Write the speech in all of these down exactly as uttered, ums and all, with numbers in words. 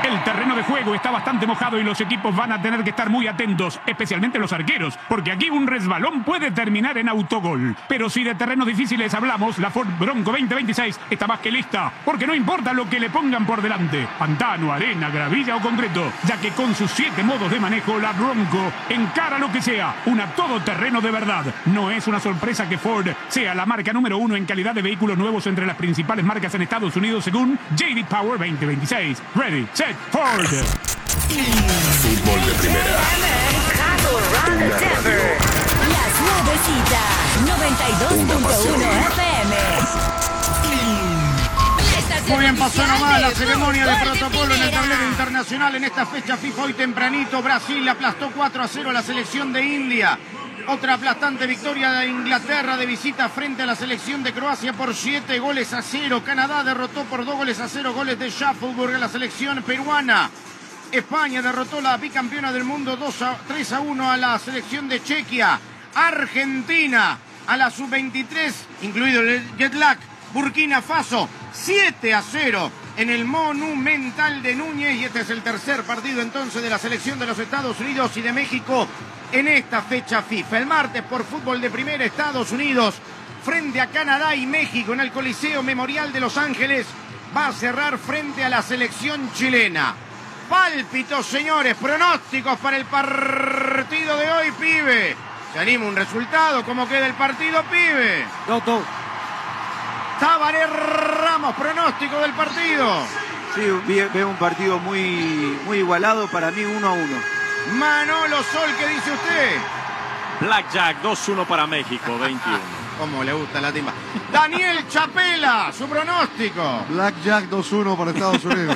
El terreno de juego está bastante mojado y los equipos van a tener que estar muy atentos, especialmente los arqueros, porque aquí un resbalón puede terminar en autogol. Pero si de terrenos difíciles hablamos, la Ford Bronco veinte veintiséis está más que lista, porque no importa lo que le pongan por delante, pantano, arena, gravilla o concreto, ya que con sus siete modos de manejo, la Bronco encara lo que sea, una todoterreno de verdad. No es una sorpresa que Ford sea la marca número uno en calidad de vehículos nuevos entre las principales marcas en Estados Unidos según J D Power veinte veintiséis. Ready, set, Ford. Fútbol de primera. Una radio. Las Nubecitas, noventa y dos punto uno F M. Muy bien, pasó nomás la ceremonia de protocolo en el tablero internacional en esta fecha FIFA. Hoy tempranito Brasil aplastó cuatro a cero a la selección de India. Otra aplastante victoria de Inglaterra de visita frente a la selección de Croacia por siete goles a cero. Canadá derrotó por dos goles a cero, goles de Shuffleburg a la selección peruana. España derrotó la bicampeona del mundo tres a uno a la selección de Chequia. Argentina a la sub veintitrés, incluido el jet lag. Burkina Faso siete a cero en el Monumental de Núñez. Y este es el tercer partido entonces de la selección de los Estados Unidos y de México en esta fecha FIFA. El martes por fútbol de primera, Estados Unidos frente a Canadá y México en el Coliseo Memorial de Los Ángeles va a cerrar frente a la selección chilena. Pálpitos, señores, pronósticos para el partido de hoy, pibe. ¿Se anima un resultado? ¿Cómo queda el partido, pibe? Dos, dos. Tabaré Ramos, pronóstico del partido. Sí, veo un partido muy, muy igualado, para mí uno a uno. Manolo Sol, ¿qué dice usted? Blackjack, dos uno para México, veintiuno. Cómo le gusta la timba. Daniel Chapela, su pronóstico. Blackjack dos uno para Estados Unidos.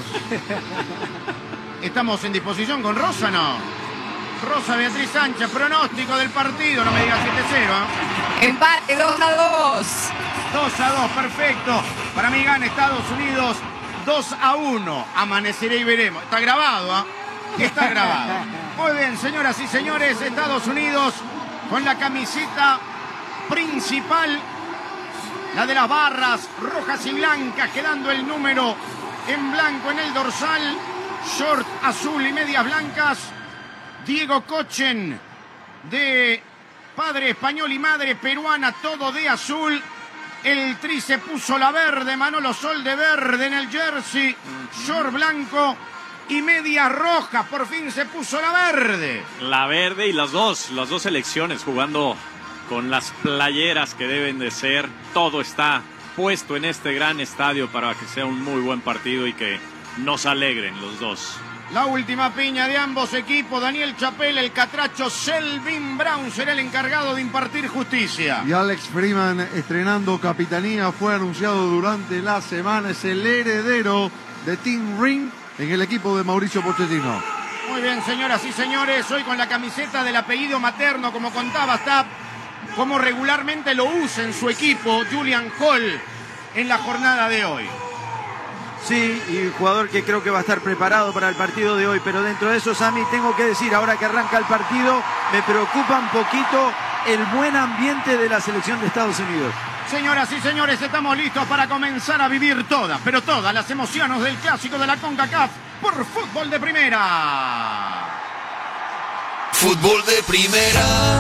¿Estamos en disposición con Rosa, no? Rosa Beatriz Sánchez, pronóstico del partido, no me digas siete cero. ¿eh? Empate dos a dos. dos a dos, perfecto. Para mí gana Estados Unidos dos a uno. Amaneceré y veremos. Está grabado, ¿ah? ¿eh? Está grabado. Muy bien, señoras y señores, Estados Unidos con la camiseta principal, la de las barras rojas y blancas, quedando el número en blanco en el dorsal, short azul y medias blancas. Diego Cochen, de padre español y madre peruana, todo de azul. El tri se puso la verde, Manolo Sol de verde en el jersey, short blanco y media roja. Por fin se puso la verde. La verde y las dos, las dos selecciones jugando con las playeras que deben de ser. Todo está puesto en este gran estadio para que sea un muy buen partido y que nos alegren los dos. La última piña de ambos equipos. Daniel Chapela, el catracho. Selvin Brown será el encargado de impartir justicia. Y Alex Freeman, estrenando capitanía, fue anunciado durante la semana. Es el heredero de Tim Ring en el equipo de Mauricio Pochettino. Muy bien, señoras y señores. Hoy con la camiseta del apellido materno, como contaba Stapp, como regularmente lo usa en su equipo Julian Hall en la jornada de hoy. Sí, y un jugador que creo que va a estar preparado para el partido de hoy, pero dentro de eso, Sammy, tengo que decir, ahora que arranca el partido, me preocupa un poquito el buen ambiente de la selección de Estados Unidos. Señoras y señores, estamos listos para comenzar a vivir todas, pero todas las emociones del clásico de la CONCACAF por Fútbol de Primera. Fútbol de primera.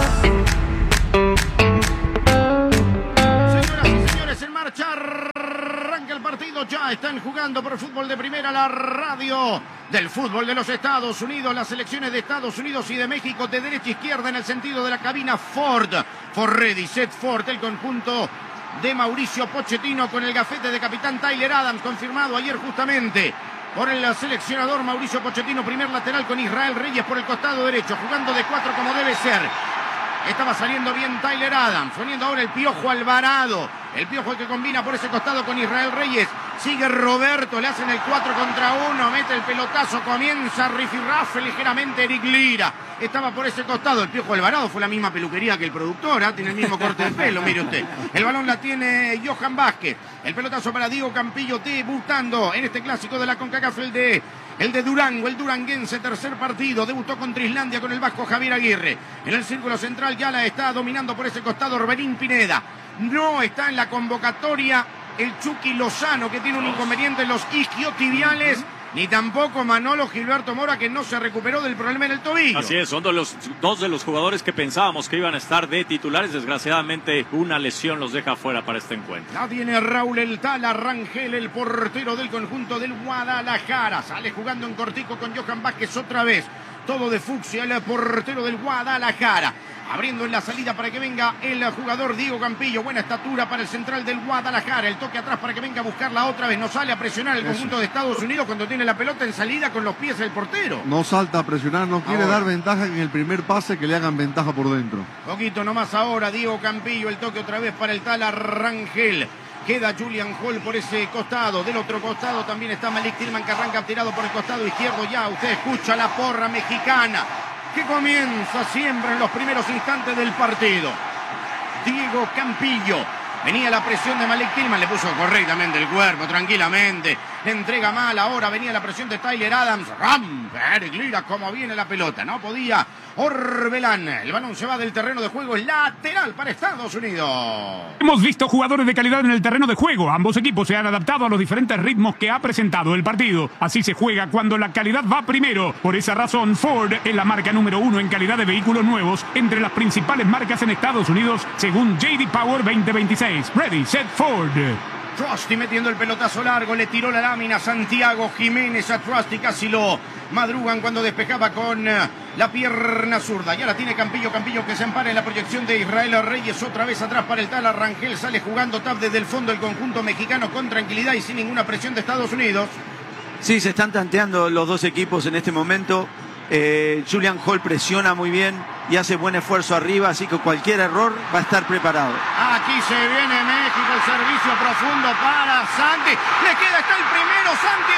Señoras y señores, en marcha. El partido ya están jugando por Fútbol de Primera, la radio del fútbol de los Estados Unidos, las selecciones de Estados Unidos y de México de derecha a izquierda en el sentido de la cabina. Ford, for ready, set Ford, el conjunto de Mauricio Pochettino con el gafete de capitán Tyler Adams, confirmado ayer justamente por el seleccionador Mauricio Pochettino, primer lateral con Israel Reyes por el costado derecho, jugando de cuatro como debe ser. Estaba saliendo bien Tyler Adams, poniendo ahora el Piojo Alvarado. El Piojo que combina por ese costado con Israel Reyes. Sigue Roberto, le hacen el cuatro contra uno, mete el pelotazo, comienza rifirrafe ligeramente Eric Lira. Estaba por ese costado el Piojo Alvarado, fue la misma peluquería que el productor, ¿eh? Tiene el mismo corte de pelo, mire usted. El balón la tiene Johan Vázquez. El pelotazo para Diego Campillo, debutando en este clásico de la CONCACAF, el de... El de Durango, el duranguense, tercer partido. Debutó contra Islandia con el vasco Javier Aguirre. En el círculo central ya la está dominando por ese costado Orbelín Pineda. No está en la convocatoria el Chucky Lozano, que tiene un inconveniente en los isquiotibiales. ni tampoco Manolo Gilberto Mora, que no se recuperó del problema en el tobillo. Así es, son de los, dos de los jugadores que pensábamos que iban a estar de titulares. Desgraciadamente, una lesión los deja fuera para este encuentro. La tiene Raúl El Tala Rangel, el portero del conjunto del Guadalajara. Sale jugando en cortico con Johan Vázquez otra vez. Todo de fucsia, el portero del Guadalajara. Abriendo en la salida para que venga el jugador Diego Campillo. Buena estatura para el central del Guadalajara. El toque atrás para que venga a buscarla otra vez. No sale a presionar el Eso. conjunto de Estados Unidos cuando tiene la pelota en salida con los pies del portero. No salta a presionar, no quiere Ahora. dar ventaja en el primer pase, que le hagan ventaja por dentro. Poquito nomás ahora, Diego Campillo. El toque otra vez para el Tala Rangel. Queda Julian Hall por ese costado. Del otro costado también está Malik Tillman, que arranca tirado por el costado izquierdo. Ya usted escucha la porra mexicana, que comienza siempre en los primeros instantes del partido. Diego Campillo. Venía la presión de Malik Tillman, le puso correctamente el cuerpo, tranquilamente. Le entrega mal, ahora venía la presión de Tyler Adams. Ram, Eric Lira, como viene la pelota. No podía Orbelán. El balón se va del terreno de juego, es lateral para Estados Unidos. Hemos visto jugadores de calidad en el terreno de juego. Ambos equipos se han adaptado a los diferentes ritmos que ha presentado el partido. Así se juega cuando la calidad va primero. Por esa razón, Ford es la marca número uno en calidad de vehículos nuevos entre las principales marcas en Estados Unidos, según J D Power veinte veintiséis. Ready, set, Ford. Trusty metiendo el pelotazo largo, le tiró la lámina Santiago Jiménez a Trusty, casi lo madrugan cuando despejaba con uh, la pierna zurda. Ya la tiene Campillo, Campillo que se ampara en la proyección de Israel Reyes, otra vez atrás para el Tala Rangel, sale jugando tap desde el fondo el conjunto mexicano con tranquilidad y sin ninguna presión de Estados Unidos. Sí, se están tanteando los dos equipos en este momento. Eh, Julian Hall presiona muy bien y hace buen esfuerzo arriba, así que cualquier error va a estar preparado. Aquí se viene México, el servicio profundo para Santi. Le queda, está el primero, Santi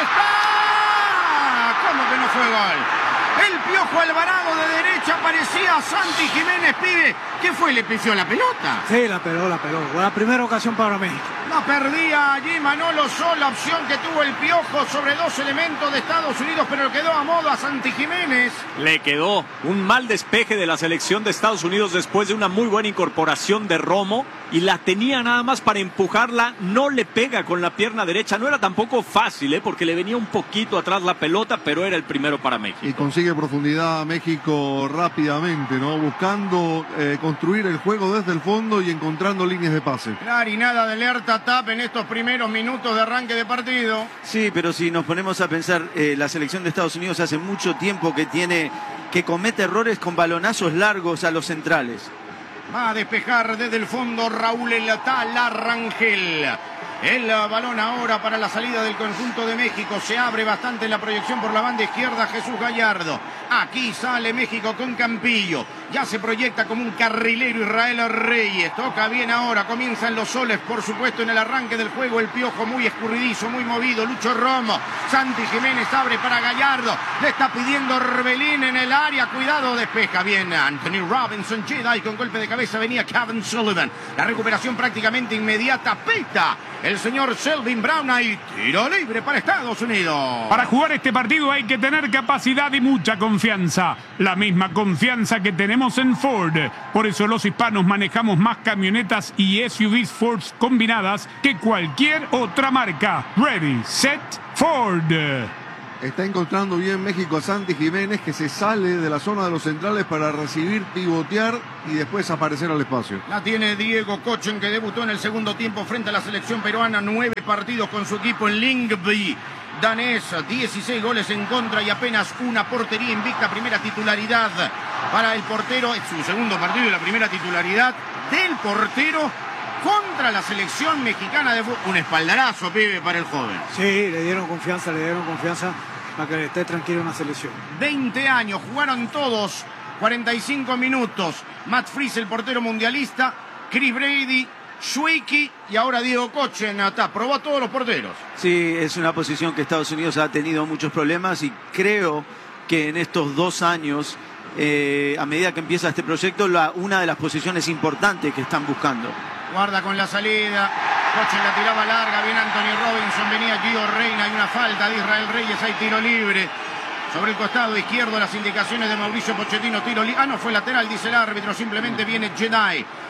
está. ¿Cómo que no fue gol? El Piojo Alvarado de derecha parecía Santi Jiménez, pibe. ¿Qué fue? ¿Le pifió la pelota? Sí, la peló, la peló. Fue la primera ocasión para México. La perdía allí Manolo Sol, la opción que tuvo el Piojo sobre dos elementos de Estados Unidos, pero quedó a modo a Santi Jiménez. Le quedó un mal despeje de la selección de Estados Unidos después de una muy buena incorporación de Romo, y la tenía nada más para empujarla. No le pega con la pierna derecha. No era tampoco fácil, ¿eh? Porque le venía un poquito atrás la pelota, pero era el primero para México. Y consigue profundidad México rápidamente, ¿no? Buscando eh, construir el juego desde el fondo y encontrando líneas de pase. Claro, y nada de alerta tap en estos primeros minutos de arranque de partido. Sí, pero si nos ponemos a pensar, eh, la selección de Estados Unidos hace mucho tiempo que tiene, que comete errores con balonazos largos a los centrales. Va a despejar desde el fondo Raúl El Tala Rangel. El balón ahora para la salida del conjunto de México. Se abre bastante en la proyección por la banda izquierda Jesús Gallardo. Aquí sale México con Campillo. Ya se proyecta como un carrilero Israel Reyes. Toca bien ahora. Comienzan los soles, por supuesto, en el arranque del juego. El Piojo muy escurridizo, muy movido. Lucho Romo. Santi Jiménez abre para Gallardo. Le está pidiendo Orbelín en el área. Cuidado, despeja bien Anthony Robinson. Jedi con golpe de cabeza venía Kevin Sullivan. La recuperación prácticamente inmediata. Pita el señor Selvin Brown, ahí tiro libre para Estados Unidos. Para jugar este partido hay que tener capacidad y mucha confianza. La misma confianza que tenemos en Ford. Por eso los hispanos manejamos más camionetas y S U Vs Ford combinadas que cualquier otra marca. Ready, set, Ford. Está encontrando bien México a Santi Jiménez, que se sale de la zona de los centrales para recibir, pivotear y después aparecer al espacio. La tiene Diego Cochen, que debutó en el segundo tiempo frente a la selección peruana. Nueve partidos con su equipo en Lyngby danés, dieciséis goles en contra y apenas una portería invicta. Primera titularidad para el portero. Es su segundo partido y la primera titularidad del portero contra la selección mexicana de fútbol. Un espaldarazo, pibe, para el joven. Sí, le dieron confianza, le dieron confianza para que esté tranquilo en la selección. veinte años, jugaron todos, cuarenta y cinco minutos. Matt Fries, el portero mundialista, Chris Brady, Schweiki y ahora Diego Cochen. Hasta probó a todos los porteros. Sí, es una posición que Estados Unidos ha tenido muchos problemas y creo que en estos dos años, eh, a medida que empieza este proyecto, la, una de las posiciones importantes que están buscando. Guarda con la salida. Cochen la tiraba larga. Bien Anthony Robinson. Venía Gio Reina. Hay una falta de Israel Reyes. Hay tiro libre. Sobre el costado izquierdo las indicaciones de Mauricio Pochettino. Tiro libre. Ah, no fue lateral, dice el árbitro. Simplemente viene Jedi.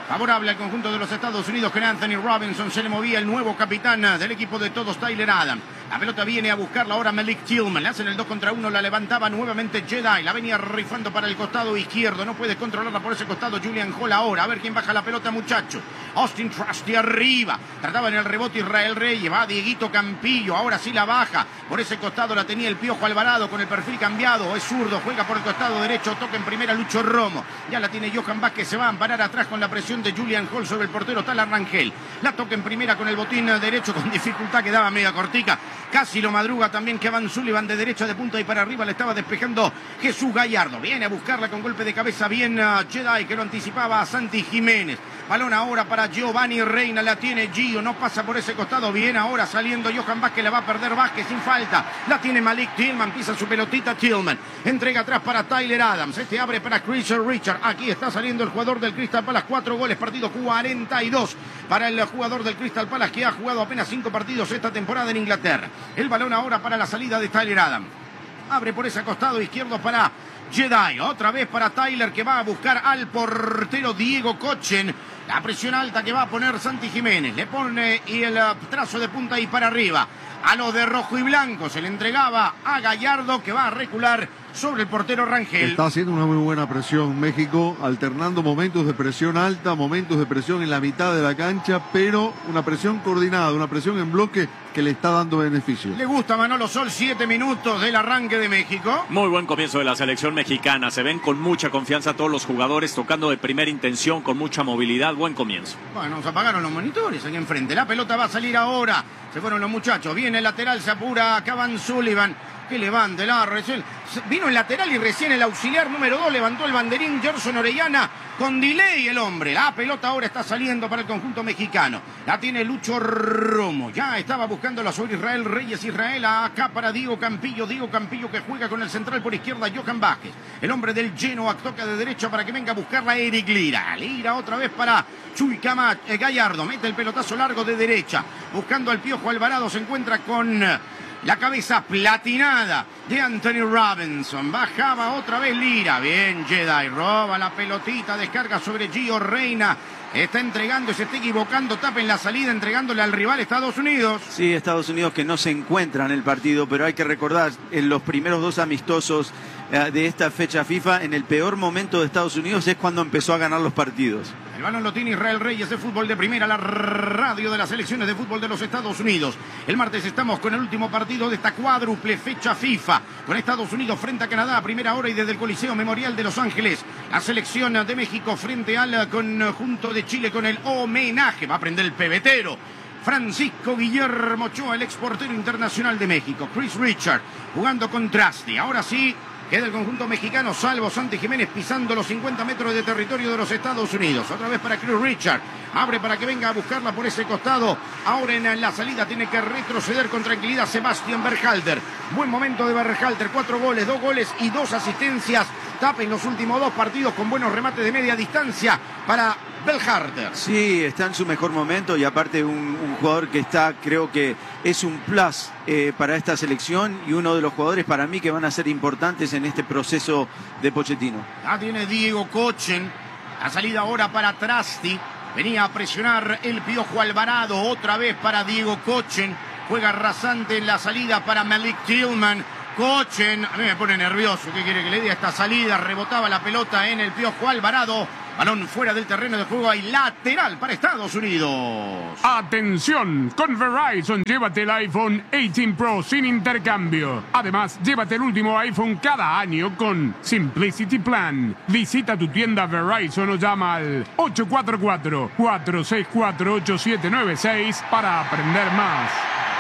Favorable al conjunto de los Estados Unidos, que Anthony Robinson se le movía el nuevo capitán del equipo de todos, Tyler Adams. La pelota viene a buscarla ahora Malik Tillman. Le hacen el dos contra uno, la levantaba nuevamente Jedi. La venía rifando para el costado izquierdo. No puede controlarla por ese costado Julian Hall ahora. A ver quién baja la pelota, muchacho. Austin Trusty arriba. Trataba en el rebote Israel Reyes. Va Dieguito Campillo. Ahora sí la baja. Por ese costado la tenía el Piojo Alvarado con el perfil cambiado. Es zurdo. Juega por el costado derecho. Toca en primera Lucho Romo. Ya la tiene Johan Vázquez. Se va a amparar atrás con la presión de Julian Hall sobre el portero Talar Rangel. La toca en primera con el botín derecho con dificultad. Quedaba media cortica. Casi lo madruga también Kevin Sullivan de derecha de punta y para arriba le estaba despejando Jesús Gallardo. Viene a buscarla con golpe de cabeza bien uh, Jedi, que lo anticipaba a Santi Jiménez. Balón ahora para Giovanni Reina, la tiene Gio, no pasa por ese costado. Bien ahora saliendo Johan Vázquez, la va a perder Vázquez sin falta. La tiene Malik Tillman, pisa su pelotita Tillman. Entrega atrás para Tyler Adams, este abre para Chris Richard. Aquí está saliendo el jugador del Crystal Palace, cuatro goles, partido cuarenta y dos para el jugador del Crystal Palace, que ha jugado apenas cinco partidos esta temporada en Inglaterra. El balón ahora para la salida de Tyler Adams. Abre por ese costado izquierdo para Jedi. Otra vez para Tyler, que va a buscar al portero Diego Cochen. La presión alta que va a poner Santi Jiménez. Le pone y el trazo de punta y para arriba. A los de rojo y blanco se le entregaba a Gallardo, que va a recular sobre el portero Rangel. Está haciendo una muy buena presión México, alternando momentos de presión alta, momentos de presión en la mitad de la cancha, pero una presión coordinada, una presión en bloque que le está dando beneficio. Le gusta Manolo Sol, siete minutos del arranque de México. Muy buen comienzo de la selección mexicana. Se ven con mucha confianza todos los jugadores, tocando de primera intención, con mucha movilidad. Buen comienzo. Bueno, se apagaron los monitores aquí enfrente. La pelota va a salir ahora. Se fueron los muchachos. Viene el lateral, se apura Kevin Sullivan. Que levante la recién. Vino el lateral y recién el auxiliar número dos levantó el banderín Gerson Orellana con delay el hombre. La pelota ahora está saliendo para el conjunto mexicano. La tiene Lucho Romo. Ya estaba buscándola sobre Israel Reyes. Israel acá para Diego Campillo. Diego Campillo que juega con el central por izquierda Johan Vázquez. El hombre del Genoa toca de derecha para que venga a buscarla Eric Lira. Lira otra vez para Chuy Cama, eh, Gallardo. Mete el pelotazo largo de derecha. Buscando al Piojo Alvarado. Se encuentra con la cabeza platinada de Anthony Robinson. Bajaba otra vez Lira. Bien, Jedi. Roba la pelotita. Descarga sobre Gio Reina. Está entregando, se está equivocando. Tapa en la salida, entregándole al rival Estados Unidos. Sí, Estados Unidos que no se encuentra en el partido, pero hay que recordar, en los primeros dos amistosos eh, de esta fecha FIFA, en el peor momento de Estados Unidos es cuando empezó a ganar los partidos. El balón lo tiene Israel Reyes de fútbol de primera, la radio de las selecciones de fútbol de los Estados Unidos. El martes estamos con el último partido de esta cuádruple fecha FIFA, con Estados Unidos frente a Canadá a primera hora y desde el Coliseo Memorial de Los Ángeles. La selección de México frente al conjunto de Chile con el homenaje. Va a prender el pebetero Francisco Guillermo Ochoa, el exportero internacional de México. Chris Richard jugando con Trusty. Ahora sí queda el conjunto mexicano, salvo Santi Jiménez pisando los cincuenta metros de territorio de los Estados Unidos. Otra vez para Chris Richard. Abre para que venga a buscarla por ese costado. Ahora en la salida tiene que retroceder con tranquilidad Sebastián Berhalter. Buen momento de Berhalter. Cuatro goles, dos goles y dos asistencias. Tapa en los últimos dos partidos con buenos remates de media distancia para Berhalter. Sí, está en su mejor momento y aparte un, un jugador que está, creo que es un plus eh, para esta selección y uno de los jugadores para mí que van a ser importantes en este proceso de Pochettino. Ya tiene Diego Cochen. La salida ahora para Trusty. Venía a presionar el Piojo Alvarado. Otra vez para Diego Cochen. Juega rasante en la salida para Malik Tillman. Cochen, a mí me pone nervioso. ¿Qué quiere que le diga esta salida? Rebotaba la pelota en el Piojo Alvarado. Balón fuera del terreno de juego. Hay lateral para Estados Unidos. Atención, con Verizon llévate el iPhone dieciocho Pro sin intercambio. Además, llévate el último iPhone cada año con Simplicity Plan. Visita tu tienda Verizon o llama al ocho cuatro cuatro, cuatro seis cuatro, ocho siete nueve seis para aprender más.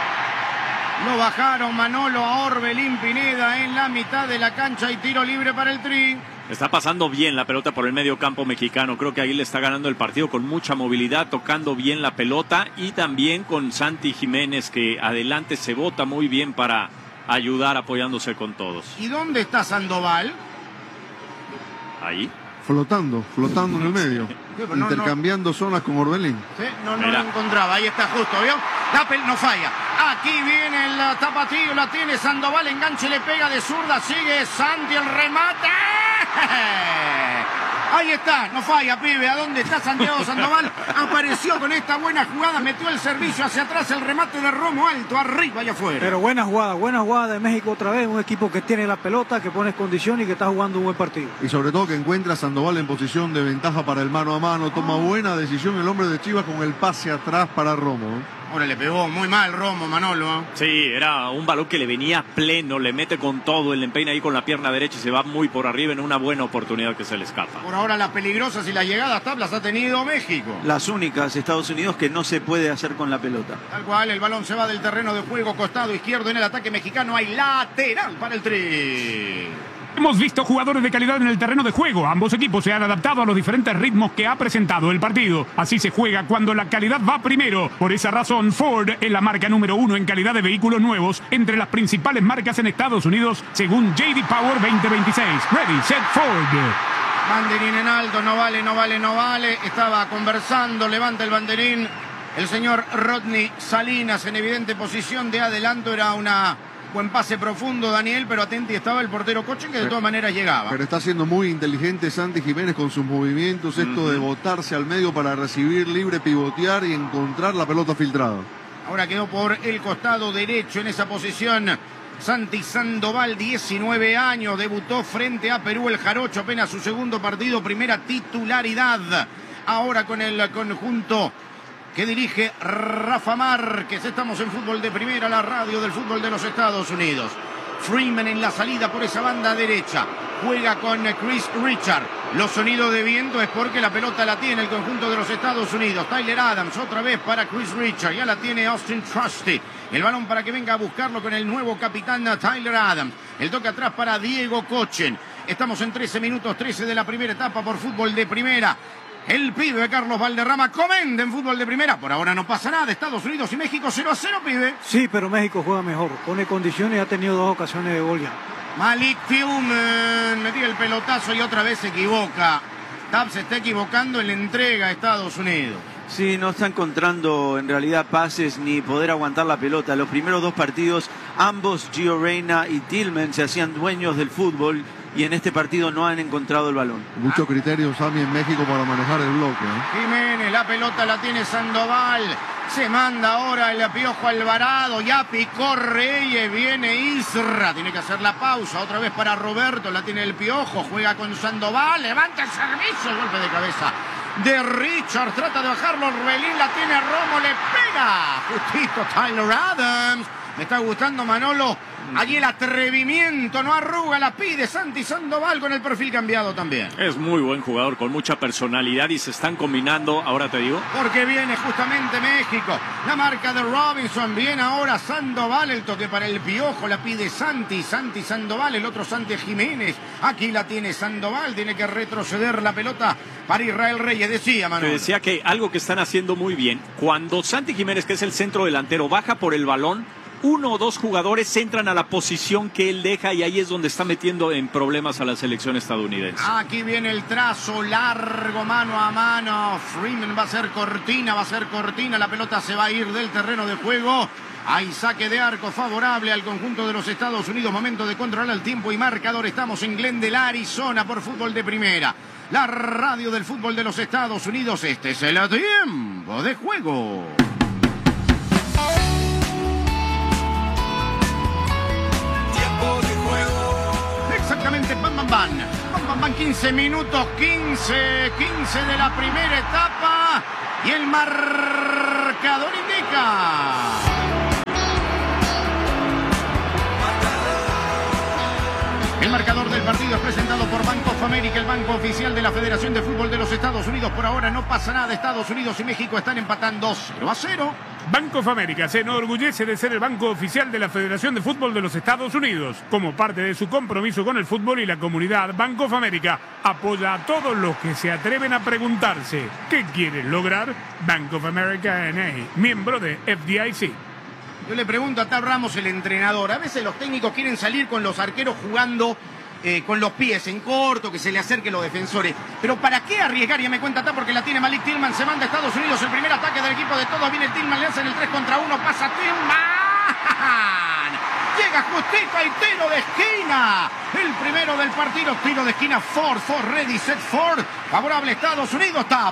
Lo bajaron Manolo a Orbelín Pineda en la mitad de la cancha y tiro libre para el Tri. Está pasando bien la pelota por el medio campo mexicano. Creo que ahí le está ganando el partido con mucha movilidad, tocando bien la pelota y también con Santi Jiménez que adelante se bota muy bien para ayudar apoyándose con todos. ¿Y dónde está Sandoval? Ahí. Flotando, flotando en el medio. Sí, no, intercambiando no. zonas con Orbelín. Sí, no, no lo encontraba. Ahí está justo, ¿vio? La pel no falla. Aquí viene el tapatío, la tiene Sandoval, enganche, le pega de zurda, sigue Santi, el remate. Ahí está, no falla, pibe. ¿A dónde está Santiago Sandoval? Apareció con esta buena jugada, metió el servicio hacia atrás, el remate de Romo alto, arriba y afuera. Pero buena jugada, buena jugada de México otra vez. Un equipo que tiene la pelota, que pone condición y que está jugando un buen partido. Y sobre todo que encuentra a Sandoval en posición de ventaja para el mano a mano. Toma buena decisión el hombre de Chivas con el pase atrás para Romo. Ahora le pegó muy mal Romo, Manolo. Sí, era un balón que le venía pleno, le mete con todo, el empeina ahí con la pierna derecha y se va muy por arriba en una buena oportunidad que se le escapa. Por ahora las peligrosas y las llegadas tablas ha tenido México. Las únicas Estados Unidos que no se puede hacer con la pelota. Tal cual, el balón se va del terreno de juego, costado izquierdo en el ataque mexicano, hay lateral para el Tri. Hemos visto jugadores de calidad en el terreno de juego. Ambos equipos se han adaptado a los diferentes ritmos que ha presentado el partido. Así se juega cuando la calidad va primero. Por esa razón, Ford es la marca número uno en calidad de vehículos nuevos entre las principales marcas en Estados Unidos, según J D Power veinte veintiséis. Ready, set, Ford. Banderín en alto, no vale, no vale, no vale. Estaba conversando, levanta el banderín. El señor Rodney Salinas en evidente posición de adelanto. Era una... buen pase profundo, Daniel, pero atenti estaba el portero Cochen, que de todas maneras llegaba. Pero está siendo muy inteligente Santi Jiménez con sus movimientos, esto uh-huh. de botarse al medio para recibir libre, pivotear y encontrar la pelota filtrada. Ahora quedó por el costado derecho en esa posición Santi Sandoval, diecinueve años, debutó frente a Perú el Jarocho, apenas su segundo partido, primera titularidad. Ahora con el conjunto que dirige Rafa Márquez. Estamos en Fútbol de Primera, la radio del fútbol de los Estados Unidos. Freeman en la salida por esa banda derecha. Juega con Chris Richard. Los sonidos de viento es porque la pelota la tiene el conjunto de los Estados Unidos. Tyler Adams otra vez para Chris Richard. Ya la tiene Austin Trusty. El balón para que venga a buscarlo con el nuevo capitán Tyler Adams. El toque atrás para Diego Cochen. Estamos en trece minutos trece de la primera etapa por Fútbol de Primera. El pibe de Carlos Valderrama comenta en Fútbol de Primera. Por ahora no pasa nada. Estados Unidos y México cero a cero, pibe. Sí, pero México juega mejor. Pone condiciones y ha tenido dos ocasiones de gol ya. Malik Tillman metía el pelotazo y otra vez se equivoca. Tab se está equivocando en la entrega a Estados Unidos. Sí, no está encontrando en realidad pases ni poder aguantar la pelota. Los primeros dos partidos, ambos, Gio Reyna y Tillman, se hacían dueños del fútbol. Y en este partido no han encontrado el balón. Muchos criterios, Sammy, en México para manejar el bloque. ¿eh? Jiménez, la pelota la tiene Sandoval. Se manda ahora el Piojo Alvarado. Ya picó Reyes, viene Isra. Tiene que hacer la pausa. Otra vez para Roberto, la tiene el Piojo. Juega con Sandoval, levanta el servicio. Golpe de cabeza de Richard. Trata de bajarlo. Orbelín la tiene Romo, le pega. Justito Tyler Adams. Me está gustando, Manolo. Allí el atrevimiento, no arruga, la pide Santi Sandoval con el perfil cambiado también. Es muy buen jugador, con mucha personalidad y se están combinando, ahora te digo. Porque viene justamente México, la marca de Robinson, viene ahora Sandoval, el toque para el Piojo, la pide Santi, Santi Sandoval, el otro Santi Jiménez. Aquí la tiene Sandoval, tiene que retroceder la pelota para Israel Reyes, decía Manuel. Te decía que algo que están haciendo muy bien, cuando Santi Jiménez, que es el centro delantero, baja por el balón, uno o dos jugadores entran a la posición que él deja y ahí es donde está metiendo en problemas a la selección estadounidense. Aquí viene el trazo largo, mano a mano. Freeman va a ser cortina, va a ser cortina. La pelota se va a ir del terreno de juego. Hay saque de arco favorable al conjunto de los Estados Unidos. Momento de controlar el tiempo y marcador. Estamos en Glendale, Arizona, por Fútbol de Primera. La radio del fútbol de los Estados Unidos. Este es el tiempo de juego. Exactamente, bam, bam, bam. Bam, bam, bam, quince minutos, quince, quince de la primera etapa. Y el marcador indica. El marcador del partido es presentado por Banco of America, el banco oficial de la Federación de Fútbol de los Estados Unidos. Por ahora no pasa nada. Estados Unidos y México están empatando cero a cero. Banco of America se enorgullece de ser el banco oficial de la Federación de Fútbol de los Estados Unidos. Como parte de su compromiso con el fútbol y la comunidad, Banco of America apoya a todos los que se atreven a preguntarse ¿qué quieren lograr? Bank of America N A, miembro de F D I C. Yo le pregunto a Tab Ramos, el entrenador, a veces los técnicos quieren salir con los arqueros jugando eh, con los pies en corto, que se le acerquen los defensores. Pero ¿para qué arriesgar? Ya me cuenta Tab porque la tiene Malik Tillman, se manda a Estados Unidos, el primer ataque del equipo de todos, viene Tillman, le hacen el tres contra uno, pasa Tillman. Llega justito al tiro de esquina. El primero del partido, tiro de esquina. Ford, Ford, ready, set, Ford. Favorable Estados Unidos, Tap.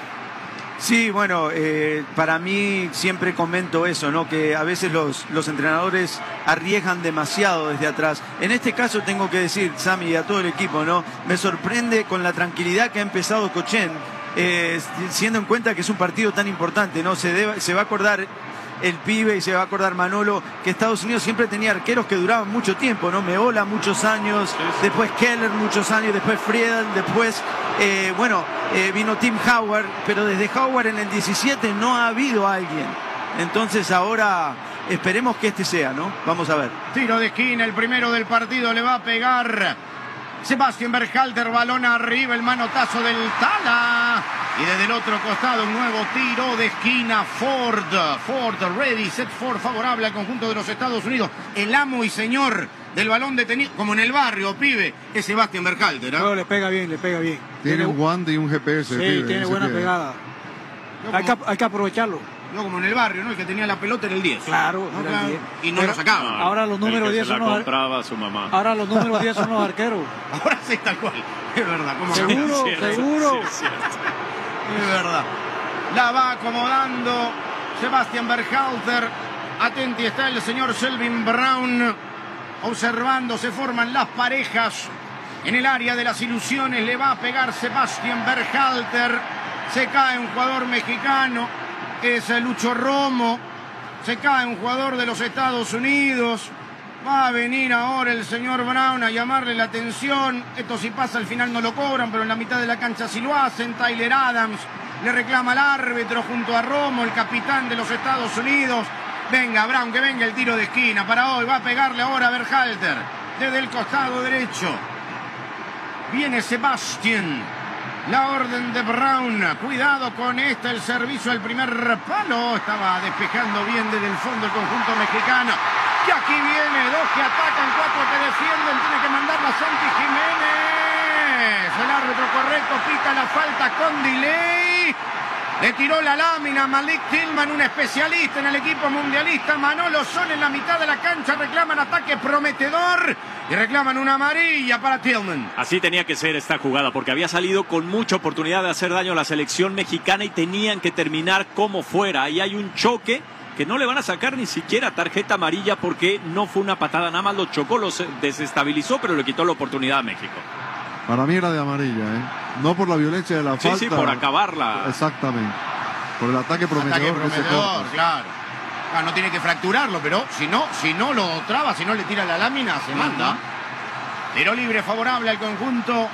Sí, bueno, eh, para mí siempre comento eso, ¿no? Que a veces los, los entrenadores arriesgan demasiado desde atrás. En este caso tengo que decir, Sammy, y a todo el equipo, ¿no? Me sorprende con la tranquilidad que ha empezado Cochen, eh, siendo en cuenta que es un partido tan importante, ¿no? Se, debe, se va a acordar el pibe y se va a acordar Manolo que Estados Unidos siempre tenía arqueros que duraban mucho tiempo, ¿no? Meola muchos años, sí, sí. Después Keller muchos años, después Friedel, después, eh, bueno, eh, vino Tim Howard, pero desde Howard en el diecisiete no ha habido alguien. Entonces ahora esperemos que este sea, ¿no? Vamos a ver. Tiro de esquina, el primero del partido le va a pegar Sebastian Berhalter, balón arriba, el manotazo del Tala. Y desde el otro costado un nuevo tiro de esquina. Ford, Ford, ready, set, Ford, favorable al conjunto de los Estados Unidos. El amo y señor del balón detenido, como en el barrio, pibe, es Sebastian Berhalter, ¿eh? No, le pega bien, le pega bien. Tiene un guante y un G P S. Sí, pibe, tiene buena pibe. pegada. Como, hay, que, hay que aprovecharlo. No como en el barrio, ¿no? El que tenía la pelota era el diez. Claro, ¿no? era el diez. Y no Pero, lo sacaba. Ahora los números diez son los los compraba su mamá. Ahora los números diez son los arqueros. Ahora sí, tal cual. Es verdad. ¿Cómo Seguro, sí, es seguro. Sí, es cierto. Es verdad. La va acomodando Sebastian Berhalter. Atenti está el señor Selvin Brown. Observando, se forman las parejas. En el área de las ilusiones le va a pegar Sebastian Berhalter. Se cae un jugador mexicano. Es Lucho Romo. Se cae un jugador de los Estados Unidos. Va a venir ahora el señor Brown a llamarle la atención. Esto si pasa al final no lo cobran, pero en la mitad de la cancha sí lo hacen. Tyler Adams le reclama al árbitro junto a Romo, el capitán de los Estados Unidos. Venga, Brown, que venga el tiro de esquina para hoy. Va a pegarle ahora a Berhalter desde el costado derecho. Viene Sebastian. La orden de Brown. Cuidado con esta, el servicio al primer palo. Estaba despejando bien desde el fondo el conjunto mexicano. Y aquí viene, dos que atacan, cuatro que defienden. Tiene que mandarla Santi Jiménez. El árbitro correcto pita la falta con delay. Le tiró la lámina Malik Tillman, un especialista en el equipo mundialista. Manolo Sol en la mitad de la cancha. Reclaman ataque prometedor y reclaman una amarilla para Tillman. Así tenía que ser esta jugada, porque había salido con mucha oportunidad de hacer daño a la selección mexicana y tenían que terminar como fuera. Ahí hay un choque que no le van a sacar ni siquiera tarjeta amarilla porque no fue una patada, nada más lo chocó, los desestabilizó, pero le quitó la oportunidad a México. Para mí era de amarilla, ¿eh? No por la violencia de la Sí, falta. sí, por acabarla. Exactamente. Por el ataque prometedor, Ataque que se prometedor, corta. claro. Ah, no tiene que fracturarlo, pero si no, si no lo traba, si no le tira la lámina, se manda. Tiro libre favorable al conjunto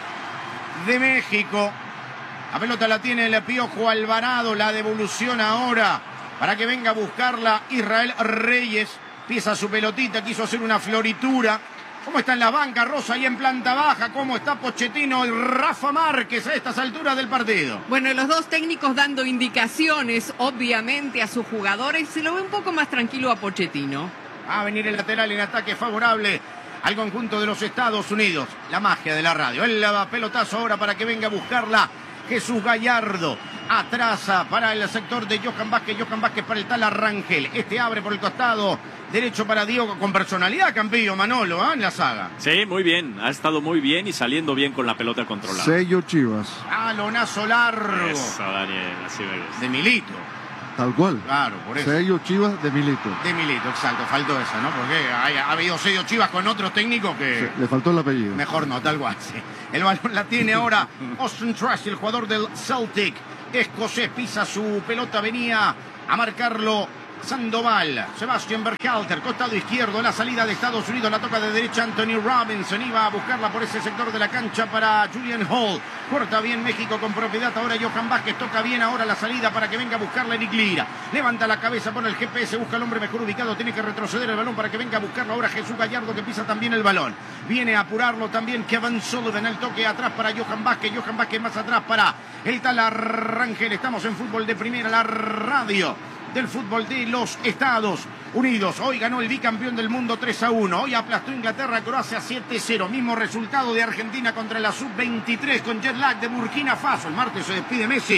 de México. La pelota la tiene el Piojo Alvarado, la devolución ahora para que venga a buscarla Israel Reyes. Pisa su pelotita, quiso hacer una floritura. ¿Cómo está en la banca, Rosa, ahí en planta baja? ¿Cómo está Pochettino y Rafa Márquez a estas alturas del partido? Bueno, los dos técnicos dando indicaciones, obviamente, a sus jugadores. Se lo ve un poco más tranquilo a Pochettino. Va a venir el lateral en ataque favorable al conjunto de los Estados Unidos. La magia de la radio. El pelotazo ahora para que venga a buscarla Jesús Gallardo. Atrasa para el sector de Johan Vázquez. Johan Vázquez para el tal Rangel. Este abre por el costado derecho para Diogo. Con personalidad, Campillo, Manolo, ¿eh? En la saga. Sí, muy bien. Ha estado muy bien y saliendo bien con la pelota controlada. Sello Chivas. Balonazo largo. Eso, Daniel, así me gusta. De Milito. Tal cual. Claro, por eso. Sello Chivas de Milito. De Milito, exacto. Faltó esa, ¿no? Porque hay- ha habido sello Chivas con otros técnicos que... Sí, le faltó el apellido. Mejor no, tal cual. Sí. El balón la tiene ahora Austin Trash, el jugador del Celtic. Escocés pisa su pelota, venía a marcarlo Sandoval. Sebastian Berhalter, costado izquierdo, la salida de Estados Unidos, la toca de derecha Anthony Robinson. Iba a buscarla por ese sector de la cancha para Julian Hall. Corta bien México con propiedad. Ahora Johan Vázquez toca bien ahora la salida para que venga a buscarla Eric Lira. Levanta la cabeza, pone el G P S, busca al hombre mejor ubicado. Tiene que retroceder el balón para que venga a buscarlo ahora Jesús Gallardo, que pisa también el balón. Viene a apurarlo también Kevin Sullivan. El toque atrás para Johan Vázquez. Johan Vázquez más atrás para el tal Rangel. Estamos en fútbol de primera, la radio del fútbol de los Estados Unidos. Hoy ganó el bicampeón del mundo tres a uno. Hoy aplastó Inglaterra a Croacia siete cero. Mismo resultado de Argentina contra la sub veintitrés con jet lag de Burkina Faso. El martes se despide Messi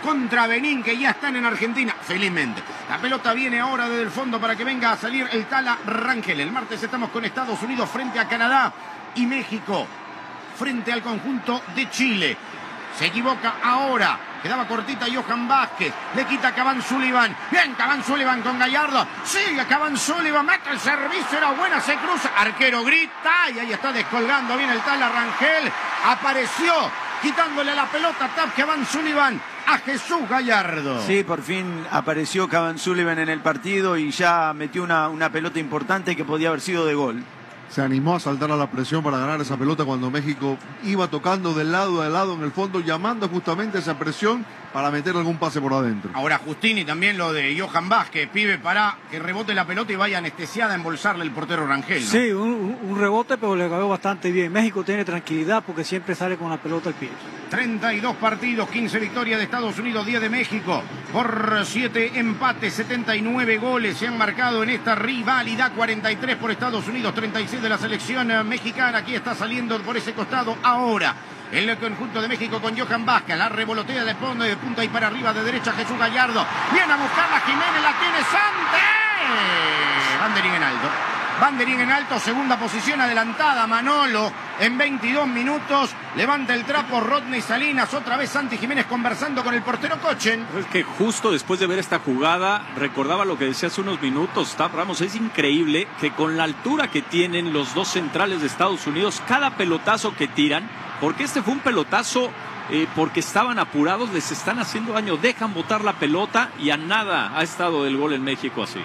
contra Benín, que ya están en Argentina, felizmente. La pelota viene ahora desde el fondo para que venga a salir el Tala Rangel. El martes estamos con Estados Unidos frente a Canadá y México frente al conjunto de Chile. Se equivoca ahora. Quedaba cortita Johan Vázquez. Le quita Cavani Sullivan. Bien, Cavani Sullivan con Gallardo. Sigue Cavani Sullivan. Mete el servicio. Era buena. Se cruza. Arquero grita. Y ahí está descolgando bien el Tala Rangel. Apareció quitándole la pelota a Tap Cavani Sullivan a Jesús Gallardo. Sí, por fin apareció Cavani Sullivan en el partido y ya metió una, una pelota importante que podía haber sido de gol. Se animó a saltar a la presión para ganar esa pelota cuando México iba tocando de lado a lado en el fondo, llamando justamente esa presión para meter algún pase por adentro. Ahora Justini también lo de Johan Vázquez, pibe para que rebote la pelota y vaya anestesiada a embolsarle el portero Rangel, ¿no? Sí, un, un rebote, pero le cayó bastante bien. México tiene tranquilidad porque siempre sale con la pelota al pie. treinta y dos partidos, quince victorias de Estados Unidos, diez de México. Por siete empates, setenta y nueve goles se han marcado en esta rivalidad. cuarenta y tres por Estados Unidos, treinta y seis de la selección mexicana. Aquí está saliendo por ese costado ahora el conjunto de México con Johan Vázquez. La revolotea de fondo y de punta y para arriba de derecha Jesús Gallardo. Viene a buscarla Jiménez, la tiene Santé. Banderín en alto. Banderín en alto, segunda posición adelantada. Manolo en veintidós minutos. Levanta el trapo Rodney Salinas. Otra vez Santi Jiménez conversando con el portero Cochen. Es que justo después de ver esta jugada, recordaba lo que decía hace unos minutos, Tap Ramos. Es increíble que con la altura que tienen los dos centrales de Estados Unidos, cada pelotazo que tiran, porque este fue un pelotazo eh, porque estaban apurados, les están haciendo daño, dejan botar la pelota y a nada ha estado del gol en México así.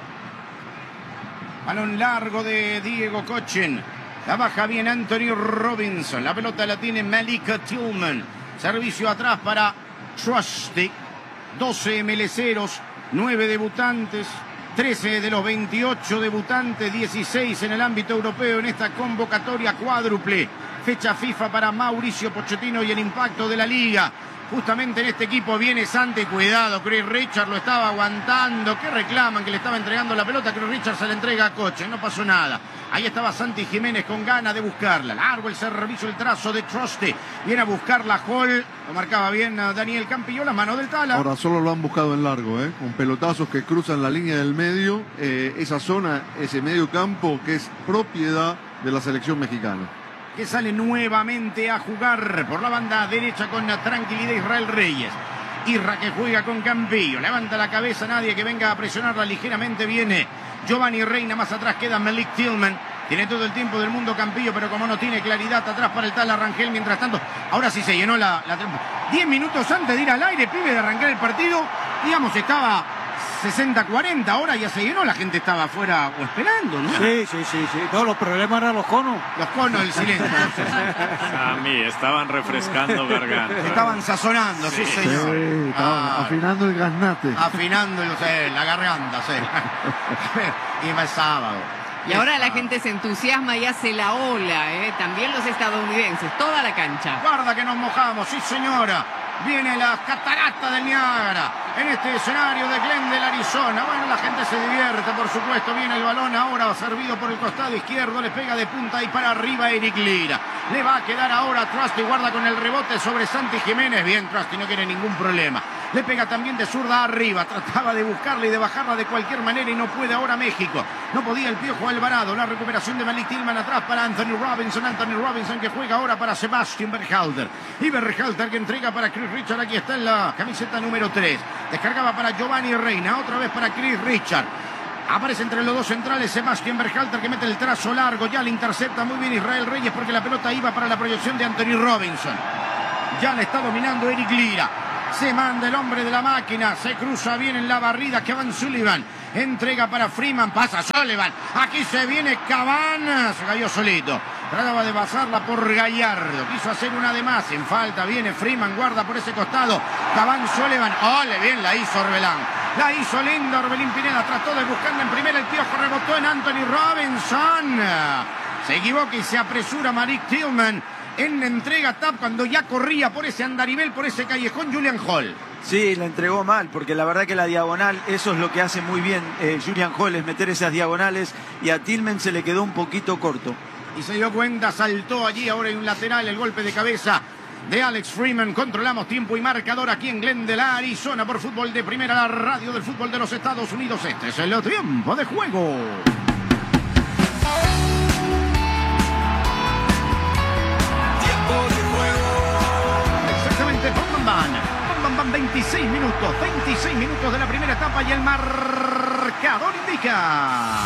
Balón largo de Diego Cochen. La baja bien Anthony Robinson. La pelota la tiene Malik Tillman. Servicio atrás para Trusty. doce meleceros, nueve debutantes, trece de los veintiocho debutantes, dieciséis en el ámbito europeo en esta convocatoria cuádruple. Fecha FIFA para Mauricio Pochettino y el impacto de la liga. Justamente en este equipo viene Santi, cuidado, Chris Richard lo estaba aguantando. ¿Qué reclaman? Que le estaba entregando la pelota. Chris Richard se la entrega a Coche, no pasó nada. Ahí estaba Santi Jiménez con ganas de buscarla. Largo el servicio, el trazo de Trusty. Viene a buscarla Hall. Lo marcaba bien a Daniel Campillo, la mano del Tala. Ahora solo lo han buscado en largo, ¿eh? Con pelotazos que cruzan la línea del medio. Eh, esa zona, ese medio campo que es propiedad de la selección mexicana. Que sale nuevamente a jugar por la banda derecha con la tranquilidad Israel Reyes. Irra que juega con Campillo. Levanta la cabeza, nadie que venga a presionarla ligeramente. Viene Giovanni Reina, más atrás queda Malik Tillman. Tiene todo el tiempo del mundo Campillo, pero como no tiene claridad atrás para el Tala Rangel. Mientras tanto, ahora sí se llenó la, la... diez minutos antes de ir al aire, pibe, de arrancar el partido. Digamos, estaba sesenta cuarenta, ahora ya se llenó, la gente estaba afuera o esperando, ¿no? Sí, sí, sí, sí. Todos los problemas eran los conos. Los conos, el silencio. A mí, estaban refrescando garganta. Estaban sazonando, sí, sí señor. Sí, estaban ah, afinando el gaznate. Afinando el, sí, la garganta, sí. Y va el sábado. Y ahora la gente se entusiasma y hace la ola, ¿eh? También los estadounidenses, toda la cancha. Guarda que nos mojamos, sí señora. Viene la catarata del Niágara en este escenario de Glendale, Arizona. Bueno, la gente se divierte, por supuesto. Viene el balón ahora servido por el costado izquierdo. Le pega de punta y para arriba Eric Lira. Le va a quedar ahora Trusty. Guarda con el rebote sobre Santi Jiménez. Bien, Trusty no quiere ningún problema. Le pega también de zurda arriba. Trataba de buscarla y de bajarla de cualquier manera y no puede ahora México. No podía el Piojo Alvarado. La recuperación de Malik Tillman atrás para Anthony Robinson. Anthony Robinson que juega ahora para Sebastian Berhalter. Y Berhalter que entrega para Chris Richard. Aquí está en la camiseta número tres. Descargaba para Giovanni Reina. Otra vez para Chris Richard. Aparece entre los dos centrales Sebastian Berhalter que mete el trazo largo. Ya le intercepta muy bien Israel Reyes porque la pelota iba para la proyección de Anthony Robinson. Ya le está dominando Eric Lira. Se manda el hombre de la máquina. Se cruza bien en la barrida Cavani Sullivan. Entrega para Freeman. Pasa Sullivan. Aquí se viene Cavani. Se cayó solito. Trataba de pasarla por Gallardo. Quiso hacer una de más. En falta viene Freeman. Guarda por ese costado. Cavani Sullivan. Ole, bien la hizo Orbelán. La hizo linda Orbelín Pineda. Trató de buscarla en primera. El Piojo rebotó en Anthony Robinson. Se equivoca y se apresura Malik Tillman. En la entrega Tap cuando ya corría por ese andarivel, por ese callejón Julian Hall. Sí, la entregó mal, porque la verdad que la diagonal, eso es lo que hace muy bien eh, Julian Hall, es meter esas diagonales, y a Tillman se le quedó un poquito corto. Y se dio cuenta, saltó allí, ahora hay un lateral, el golpe de cabeza de Alex Freeman. Controlamos tiempo y marcador aquí en Glendale, Arizona, por Fútbol de Primera, la radio del fútbol de los Estados Unidos. Este es el tiempo de juego. Exactamente, bam, bam, bam. Bam, bam, bam, veintiséis minutos, veintiséis minutos de la primera etapa y el marcador indica.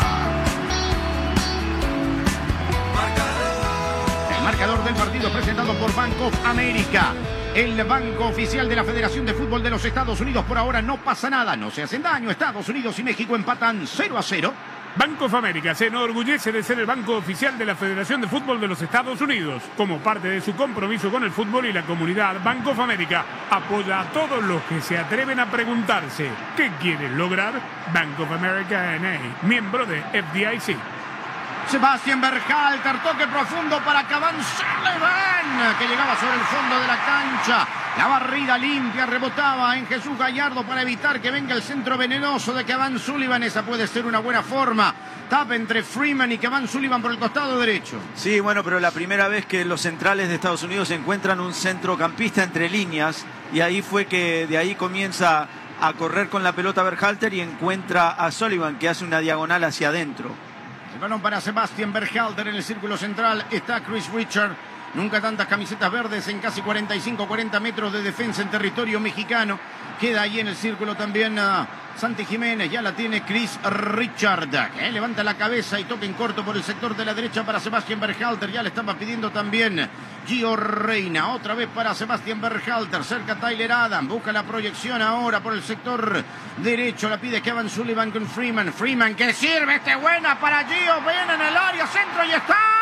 El marcador del partido presentado por Bank of America, el banco oficial de la Federación de Fútbol de los Estados Unidos. Por ahora no pasa nada, no se hacen daño. Estados Unidos y México empatan cero a cero. Bank of America se enorgullece de ser el banco oficial de la Federación de Fútbol de los Estados Unidos. Como parte de su compromiso con el fútbol y la comunidad, Bank of America apoya a todos los que se atreven a preguntarse ¿qué quieren lograr? Bank of America N A, miembro de F D I C. Sebastián Berhalter, toque profundo para Kevin Sullivan, que llegaba sobre el fondo de la cancha. La barrida limpia rebotaba en Jesús Gallardo para evitar que venga el centro venenoso de Kevin Sullivan. Esa puede ser una buena forma. Tapa entre Freeman y Kevin Sullivan por el costado derecho. Sí, bueno, pero la primera vez que los centrales de Estados Unidos encuentran un centrocampista entre líneas, y ahí fue que de ahí comienza a correr con la pelota Berhalter y encuentra a Sullivan, que hace una diagonal hacia adentro. El balón para Sebastián Berhalter en el círculo central. Está Chris Richard. Nunca tantas camisetas verdes en casi cuarenta y cinco cuarenta metros de defensa en territorio mexicano. Queda ahí en el círculo también uh, Santi Jiménez. Ya la tiene Chris Richard, que levanta la cabeza y toca en corto por el sector de la derecha para Sebastián Berhalter. Ya le estaba pidiendo también Gio Reyna. Otra vez para Sebastián Berhalter. Cerca Tyler Adams. Busca la proyección ahora por el sector derecho. La pide Kevin Sullivan con Freeman. Freeman que sirve. Este buena para Gio. Viene en el área centro y está.